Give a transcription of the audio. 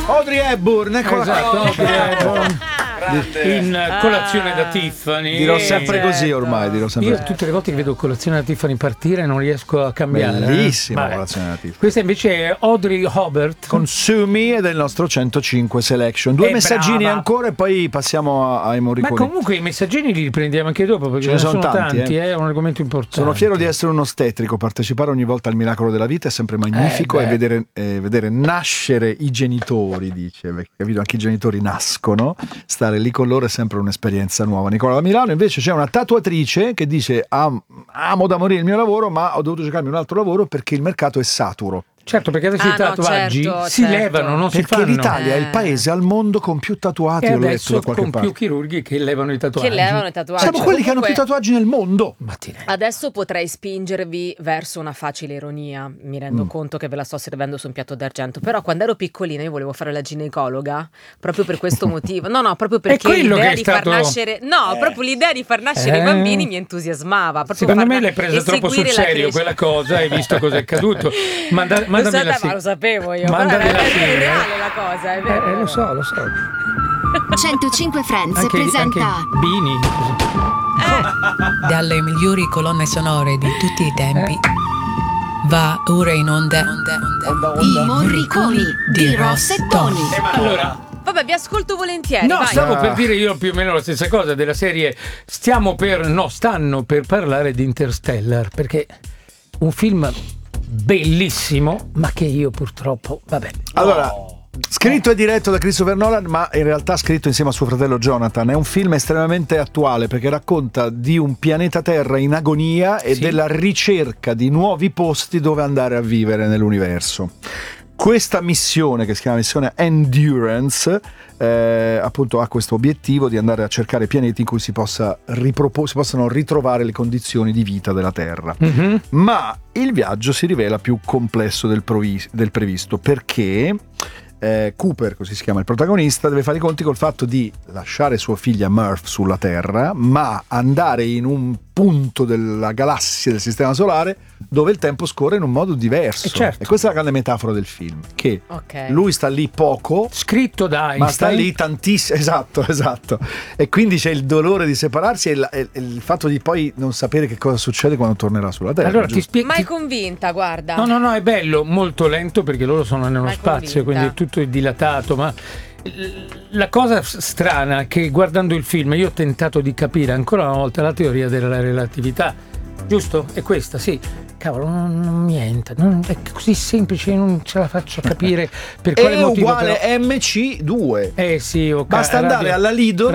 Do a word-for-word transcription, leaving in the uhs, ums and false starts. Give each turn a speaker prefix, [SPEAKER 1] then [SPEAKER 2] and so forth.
[SPEAKER 1] Audrey Hepburn, eccola.
[SPEAKER 2] Esatto, Audrey Hepburn. In
[SPEAKER 3] Ah.
[SPEAKER 2] Colazione da Tiffany.
[SPEAKER 1] Dirò sempre
[SPEAKER 3] certo.
[SPEAKER 1] così ormai, dirò sempre
[SPEAKER 2] Io
[SPEAKER 1] così.
[SPEAKER 2] tutte le volte che vedo Colazione da Tiffany partire non riesco a cambiare.
[SPEAKER 1] Bellissima
[SPEAKER 2] eh. Vabbè.
[SPEAKER 1] Colazione da Tiffany.
[SPEAKER 2] Questa invece è Audrey Hobart.
[SPEAKER 1] Consumi è del nostro centocinque Selection. Due
[SPEAKER 2] Eh,
[SPEAKER 1] messaggini
[SPEAKER 2] brava.
[SPEAKER 1] ancora e poi passiamo a- ai
[SPEAKER 2] Ma
[SPEAKER 1] morriconi.
[SPEAKER 2] comunque i messaggini li riprendiamo anche dopo perché
[SPEAKER 1] Ce ne
[SPEAKER 2] ce ne
[SPEAKER 1] sono
[SPEAKER 2] sono
[SPEAKER 1] tanti,
[SPEAKER 2] tanti,
[SPEAKER 1] eh.
[SPEAKER 2] è un argomento importante.
[SPEAKER 1] Sono fiero di essere un ostetrico, partecipare ogni volta al miracolo della vita è sempre magnifico
[SPEAKER 2] Eh,
[SPEAKER 1] e
[SPEAKER 2] beh.
[SPEAKER 1] vedere, eh, vedere nascere i genitori, dice, perché capito, anche i genitori nascono, stare lì con loro è sempre un'esperienza nuova. Nicola da Milano invece c'è una tatuatrice che dice Am- amo da morire il mio lavoro ma ho dovuto cercarmi un altro lavoro perché il mercato è saturo.
[SPEAKER 2] Certo, perché adesso
[SPEAKER 3] Ah,
[SPEAKER 2] i
[SPEAKER 3] no,
[SPEAKER 2] tatuaggi
[SPEAKER 3] certo,
[SPEAKER 2] si
[SPEAKER 3] certo.
[SPEAKER 2] levano, non si
[SPEAKER 1] Perché
[SPEAKER 2] fanno.
[SPEAKER 1] l'Italia è il
[SPEAKER 3] Eh.
[SPEAKER 1] paese al mondo con più tatuati,
[SPEAKER 2] E
[SPEAKER 1] l'ho letto
[SPEAKER 2] adesso
[SPEAKER 1] da qualche
[SPEAKER 2] con
[SPEAKER 1] parte.
[SPEAKER 2] più chirurghi che levano i tatuaggi.
[SPEAKER 3] Che levano i tatuaggi.
[SPEAKER 1] Siamo quelli che hanno più
[SPEAKER 3] Comunque,
[SPEAKER 1] tatuaggi nel mondo.
[SPEAKER 2] Ma ti rendi?
[SPEAKER 3] Adesso potrei spingervi verso una facile ironia, mi rendo
[SPEAKER 1] Mm.
[SPEAKER 3] conto che ve la sto servendo su un piatto d'argento, però quando ero piccolina io volevo fare la ginecologa proprio per questo motivo. No, no, proprio perché
[SPEAKER 2] quello
[SPEAKER 3] l'idea
[SPEAKER 2] che è
[SPEAKER 3] di
[SPEAKER 2] stato-
[SPEAKER 3] far nascere No, proprio l'idea di far nascere
[SPEAKER 2] Eh.
[SPEAKER 3] i bambini mi entusiasmava. proprio
[SPEAKER 2] Secondo
[SPEAKER 3] far
[SPEAKER 2] me
[SPEAKER 3] na-
[SPEAKER 2] l'hai presa
[SPEAKER 3] e
[SPEAKER 2] troppo sul
[SPEAKER 3] seguire la
[SPEAKER 2] serio
[SPEAKER 3] crescita.
[SPEAKER 2] quella cosa, hai visto cosa è accaduto. Manda,
[SPEAKER 3] Lo
[SPEAKER 2] mandami
[SPEAKER 3] so,
[SPEAKER 2] la
[SPEAKER 3] te,
[SPEAKER 2] sigla.
[SPEAKER 3] ma lo sapevo io.
[SPEAKER 2] Mandami
[SPEAKER 3] però
[SPEAKER 2] la
[SPEAKER 3] è, è
[SPEAKER 2] sigla.
[SPEAKER 3] reale la cosa, è
[SPEAKER 2] Eh,
[SPEAKER 3] vero.
[SPEAKER 2] eh, lo so, lo so.
[SPEAKER 4] centocinque Friends
[SPEAKER 2] Anche,
[SPEAKER 4] presenta
[SPEAKER 2] anche Bini.
[SPEAKER 5] Dalle migliori colonne sonore di tutti i tempi va ora in onda
[SPEAKER 4] I Morriconi di Ross e Tony.
[SPEAKER 2] Allora,
[SPEAKER 3] Vabbè, vi ascolto volentieri.
[SPEAKER 2] no,
[SPEAKER 3] vai.
[SPEAKER 2] stavo
[SPEAKER 1] Ah.
[SPEAKER 2] per dire io più o meno la stessa cosa della serie. Stiamo per, no, stanno per parlare di Interstellar, perché un film bellissimo, ma che io purtroppo, vabbè.
[SPEAKER 1] Allora, scritto e diretto da Christopher Nolan, ma in realtà scritto insieme a suo fratello Jonathan. È un film estremamente attuale perché racconta di un pianeta Terra in agonia e
[SPEAKER 2] Sì.
[SPEAKER 1] della ricerca di nuovi posti dove andare a vivere nell'universo. Questa missione, che si chiama missione Endurance, eh, appunto ha questo obiettivo di andare a cercare pianeti in cui si, possa ripropo- si possano ritrovare le condizioni di vita della Terra.
[SPEAKER 2] Mhm.
[SPEAKER 1] Ma il viaggio si rivela più complesso del, provi- del previsto perché eh, Cooper, così si chiama il protagonista, deve fare i conti col fatto di lasciare sua figlia Murph sulla Terra, ma andare in un punto della galassia del sistema solare dove il tempo scorre in un modo diverso.
[SPEAKER 2] Eh, certo.
[SPEAKER 1] E questa è la grande metafora del film, che
[SPEAKER 3] Ok.
[SPEAKER 1] lui sta lì poco,
[SPEAKER 2] Scritto da Einstein.
[SPEAKER 1] ma sta lì tantissimo. Esatto, esatto. E quindi c'è il dolore di separarsi e il, e il fatto di poi non sapere che cosa succede quando tornerà sulla Terra.
[SPEAKER 2] Allora ti
[SPEAKER 1] giusto?
[SPEAKER 2] spiego.
[SPEAKER 3] Mai convinta, guarda.
[SPEAKER 2] No, no, no, è bello, molto lento perché loro sono nello
[SPEAKER 3] Mai
[SPEAKER 2] spazio,
[SPEAKER 3] convinta.
[SPEAKER 2] quindi è tutto dilatato, ma la cosa s- strana è che guardando il film io ho tentato di capire ancora una volta la teoria della relatività, giusto? È questa, sì. Cavolo, non, non mi entra, non- è così semplice, non ce la faccio capire per quale
[SPEAKER 1] È
[SPEAKER 2] motivo.
[SPEAKER 1] uguale
[SPEAKER 2] però-
[SPEAKER 1] M C due.
[SPEAKER 2] Eh sì, ok,
[SPEAKER 1] Basta andare
[SPEAKER 2] radio-
[SPEAKER 1] alla Lido